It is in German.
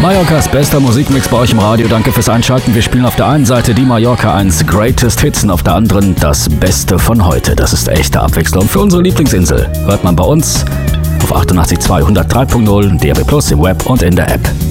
Mallorcas bester Musikmix bei euch im Radio. Danke fürs Einschalten. Wir spielen auf der einen Seite die Mallorca 1 Greatest Hits und auf der anderen das Beste von heute. Das ist echte Abwechslung für unsere Lieblingsinsel. Hört man bei uns auf 88.2 103.0, DAB+ im Web und in der App.